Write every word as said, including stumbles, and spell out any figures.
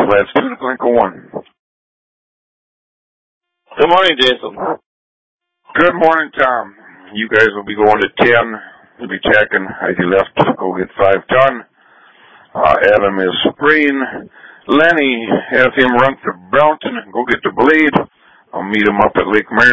Flats two to Glencoe one. Good morning, Jason. Good morning, Tom. You guys will be going to ten. We'll be checking as you left to go get five ton. Uh, Adam is spraying. Lenny has him run to Brownton and go get the blade. I'll meet him up at Lake Marion.